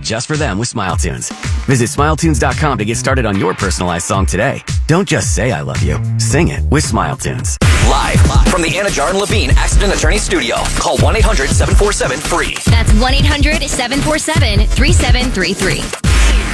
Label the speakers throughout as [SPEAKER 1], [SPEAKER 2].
[SPEAKER 1] made just for them with SmileTunes. Visit SmileTunes.com to get started on your personalized song today. Don't just say I love you. Sing it with SmileTunes.
[SPEAKER 2] Live from the Anajar and Levine Accident Attorney Studio. Call 1-800-747-FREE.
[SPEAKER 3] That's 1-800-747-3733.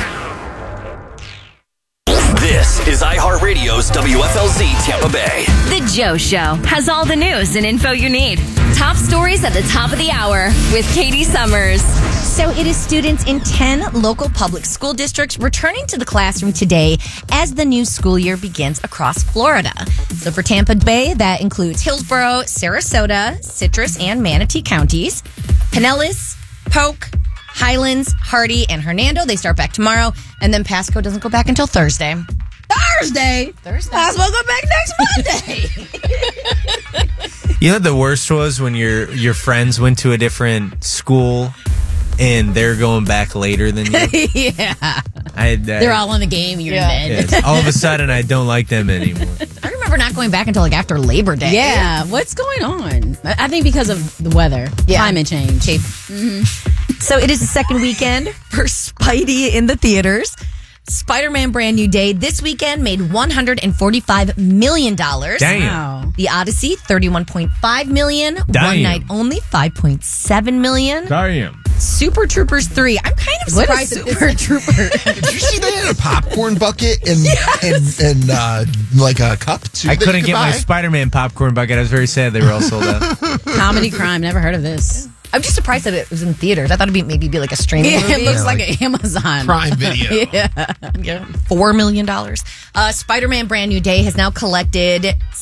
[SPEAKER 2] This is iHeartRadio's WFLZ Tampa Bay.
[SPEAKER 3] The Joe Show has all the news and info you need. Top stories at the top of the hour with Katie Summers.
[SPEAKER 4] So it is students in 10 local public school districts returning to the classroom today as the new school year begins across Florida. So for Tampa Bay, that includes Hillsborough, Sarasota, Citrus, and Manatee counties. Pinellas, Polk, Highlands, Hardy, and Hernando, they start back tomorrow. And then Pasco doesn't go back until Thursday.
[SPEAKER 5] Thursday. Might as well go back next Monday.
[SPEAKER 6] You know what the worst was when your friends went to a different school and they're going back later than you?
[SPEAKER 5] Yeah.
[SPEAKER 4] They're all on the game. You're in bed.
[SPEAKER 6] Yeah, all of a sudden, I don't like them anymore.
[SPEAKER 4] I remember not going back until like after Labor Day.
[SPEAKER 5] Yeah. What's going on? I think because of the weather.
[SPEAKER 4] Yeah.
[SPEAKER 5] Climate change.
[SPEAKER 4] So it is the second weekend for Spidey in the theaters. Spider-Man Brand New Day this weekend made $145 million.
[SPEAKER 6] Damn.
[SPEAKER 5] Wow.
[SPEAKER 4] The Odyssey, $31.5 million.
[SPEAKER 6] Damn.
[SPEAKER 4] One Night Only, $5.7 million.
[SPEAKER 6] Damn.
[SPEAKER 4] Super Troopers 3. I'm kind of
[SPEAKER 5] What is
[SPEAKER 4] surprised
[SPEAKER 5] Super Trooper?
[SPEAKER 7] Did you see they had a popcorn bucket and like a cup too?
[SPEAKER 6] I
[SPEAKER 7] that you
[SPEAKER 6] couldn't
[SPEAKER 7] could
[SPEAKER 6] get my
[SPEAKER 7] buy?
[SPEAKER 6] Spider-Man popcorn bucket. I was very sad they were all sold out.
[SPEAKER 5] Comedy crime. Never heard of this.
[SPEAKER 4] I'm just surprised that it was in theaters. I thought it'd maybe be like a streaming movie.
[SPEAKER 5] It looks like an Amazon
[SPEAKER 7] Prime Video.
[SPEAKER 5] Yeah.
[SPEAKER 4] $4 million. Spider-Man Brand New Day has now collected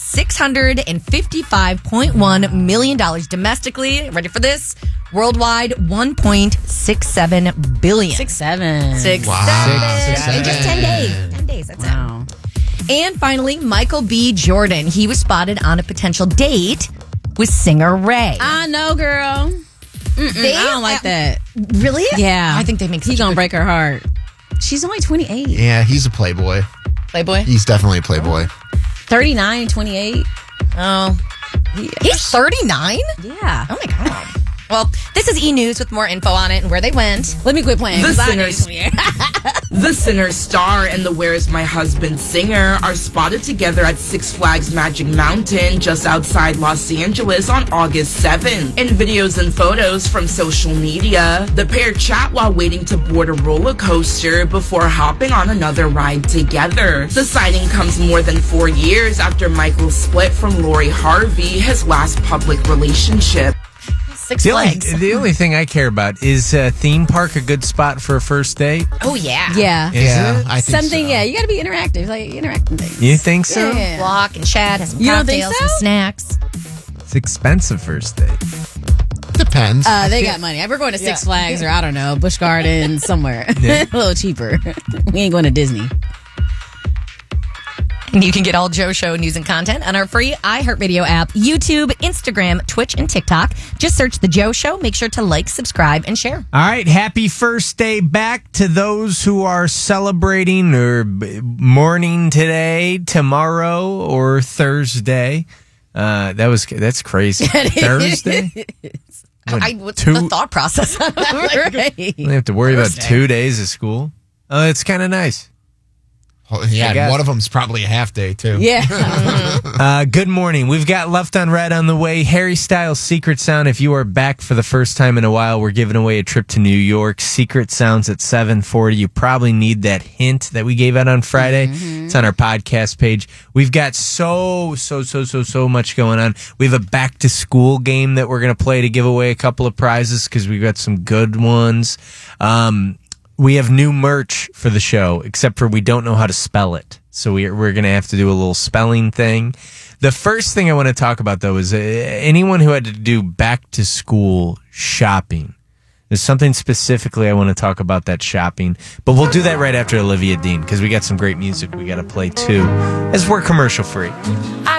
[SPEAKER 4] $655.1 million domestically. Ready for this? Worldwide, $1.67 billion.
[SPEAKER 5] 6'7".
[SPEAKER 7] Wow.
[SPEAKER 4] In just 10 days. 10 days, that's
[SPEAKER 5] Wow.
[SPEAKER 4] it. And finally, Michael B. Jordan. He was spotted on a potential date with singer Ray.
[SPEAKER 5] I know, girl. I don't like that.
[SPEAKER 4] Really?
[SPEAKER 5] Yeah.
[SPEAKER 4] I think they make
[SPEAKER 5] He's
[SPEAKER 4] such a
[SPEAKER 5] going to
[SPEAKER 4] good
[SPEAKER 5] break her heart. She's only 28.
[SPEAKER 7] Yeah, he's a playboy.
[SPEAKER 4] Playboy.
[SPEAKER 7] He's definitely a playboy.
[SPEAKER 5] 39, 28.
[SPEAKER 4] Oh. He's 39?
[SPEAKER 5] Yeah.
[SPEAKER 4] Oh, my God. Well, this is E! News with more info on it and where they went.
[SPEAKER 5] Let me quit playing.
[SPEAKER 8] The
[SPEAKER 5] 'cause I know
[SPEAKER 8] singers-
[SPEAKER 5] 28.
[SPEAKER 8] The singer Star and the Where's My Husband singer are spotted together at Six Flags Magic Mountain just outside Los Angeles on August 7th. In videos and photos from social media, the pair chat while waiting to board a roller coaster before hopping on another ride together. The sighting comes more than 4 years after Michael split from Lori Harvey, his last public relationship.
[SPEAKER 4] Six Flags.
[SPEAKER 6] The only thing I care about is theme park a good spot for a first date?
[SPEAKER 4] Oh, yeah.
[SPEAKER 5] Yeah.
[SPEAKER 6] Is
[SPEAKER 7] Yeah,
[SPEAKER 6] it?
[SPEAKER 7] I think
[SPEAKER 5] Something,
[SPEAKER 7] so.
[SPEAKER 5] yeah. You got to be interactive. Like, interacting things.
[SPEAKER 6] You think so?
[SPEAKER 5] Yeah.
[SPEAKER 4] Walk and chat, have some
[SPEAKER 5] You don't think
[SPEAKER 4] cocktails, some
[SPEAKER 5] so?
[SPEAKER 4] snacks.
[SPEAKER 6] It's expensive first date.
[SPEAKER 7] Depends.
[SPEAKER 5] They got money. We're going to Six Flags or, I don't know, Busch Gardens, somewhere. A little cheaper. We ain't going to Disney.
[SPEAKER 4] And you can get all Joe Show news and content on our free iHeartRadio app, YouTube, Instagram, Twitch, and TikTok. Just search The Joe Show. Make sure to like, subscribe, and share.
[SPEAKER 6] All right, happy first day back to those who are celebrating or mourning today, tomorrow, or Thursday. That's crazy. Thursday?
[SPEAKER 4] What's the thought process on that?
[SPEAKER 5] Right.
[SPEAKER 6] We have to worry about 2 days of school. Oh, it's kind of nice.
[SPEAKER 7] Oh, yeah,
[SPEAKER 6] I guess.
[SPEAKER 7] and one of them's probably a half day, too.
[SPEAKER 5] Yeah.
[SPEAKER 6] Good morning. We've got Left on Red on the way. Harry Styles' Secret Sound. If you are back for the first time in a while, we're giving away a trip to New York. Secret Sounds at 7:40. You probably need that hint that we gave out on Friday. It's on our podcast page. We've got so much going on. We have a back to school game that we're going to play to give away a couple of prizes because we've got some good ones. We have new merch for the show, except for we don't know how to spell it. So we're going to have to do a little spelling thing. The first thing I want to talk about, though, is anyone who had to do back to school shopping. There's something specifically I want to talk about that shopping. But we'll do that right after Olivia Dean, because we got some great music we got to play, too, as we're commercial free.